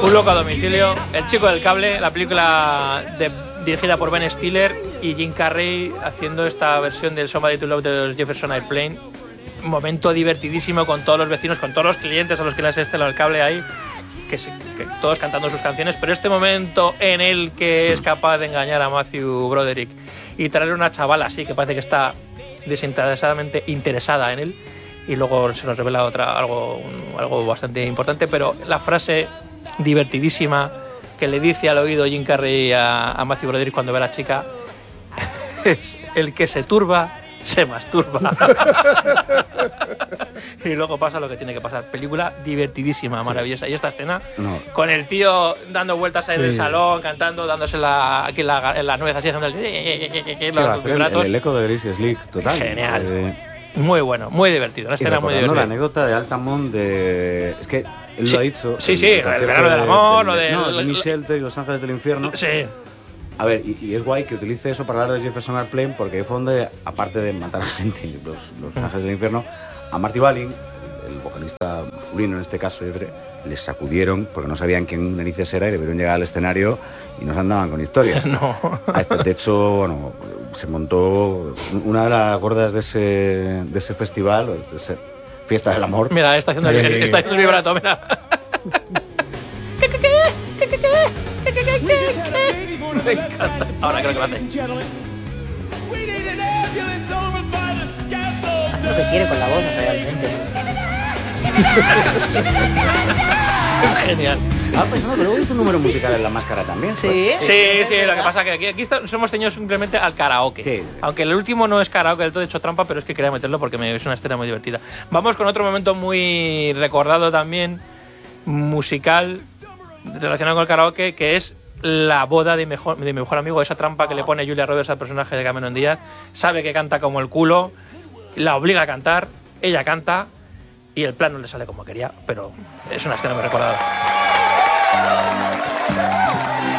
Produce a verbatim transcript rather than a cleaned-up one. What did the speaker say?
Un loco a domicilio, El chico del cable, la película de, dirigida por Ben Stiller y Jim Carrey haciendo esta versión del Somebody to Love de Jefferson Airplane. Un momento divertidísimo con todos los vecinos, con todos los clientes a los que les estela el cable ahí, que, se, que todos cantando sus canciones, pero este momento en el que es capaz de engañar a Matthew Broderick y traer una chavala así que parece que está desinteresadamente interesada en él, y luego se nos revela otra algo, un, algo bastante importante, pero la frase divertidísima que le dice al oído Jim Carrey a, a Matthew Broderick cuando ve a la chica es: el que se turba se masturba. Y luego pasa lo que tiene que pasar. Película divertidísima, maravillosa. Y esta escena no. con el tío dando vueltas ahí sí. en el salón, cantando, dándose la, aquí la, en la nuez así, haciendo el, sí, los el, el, el eco de Gracie Slick, total. Genial. Eh... Muy bueno, muy divertido. Una escena muy divertida. La anécdota de Altamont de... Es que él sí, lo ha dicho. Sí, el, sí, el, el verano del amor, lo de... No, de Michelle y Los Ángeles del Infierno. Sí. A ver, y, y es guay que utilice eso para hablar de Jefferson Airplane, porque fue donde, aparte de matar a gente y los, los mm. Ángeles del Infierno, a Marty Balin, el vocalista masculino en este caso, les sacudieron porque no sabían quién narices era y debieron llegar al escenario y nos andaban con historias. No. A este techo, bueno, se montó una de las gordas de ese, de ese festival, de ese Fiesta del Amor. Mira, está haciendo, el, está haciendo el vibrato, mira. Me encanta. Ahora creo que lo hace. Haz lo que quiere con la voz, realmente. Es genial. Ah, pues no, pero luego hizo un número musical en La Máscara también. Sí, pues. sí, sí, lo que pasa es que aquí, aquí está, somos tenido simplemente al karaoke. Sí. Aunque el último no es karaoke del todo, he hecho trampa, pero es que quería meterlo porque me, es una escena muy divertida. Vamos con otro momento muy recordado también, musical, relacionado con el karaoke, que es la boda de, mejor, de mi mejor amigo, esa trampa que le pone Julia Roberts al personaje de Cameron Díaz. Sabe que canta como el culo, la obliga a cantar, ella canta y el plan no le sale como quería, pero es una escena muy recordada.